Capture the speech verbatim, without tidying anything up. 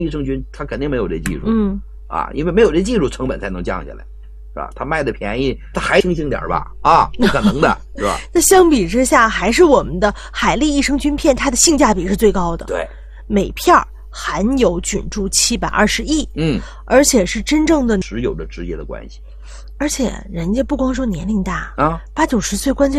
益生菌它肯定没有这技术， 嗯啊，因为没有这技术，成本才能降下来，是吧？它卖的便宜，它还清醒点吧？啊，不可能的，是吧？ 那相比之下，还是我们的海力益生菌片，它的性价比是最高的。 对， 每片含有菌株七百二十亿， 嗯， 而且是真正的， 是有着直接的关系。 而且人家不光说年龄大啊， 八九十岁，关键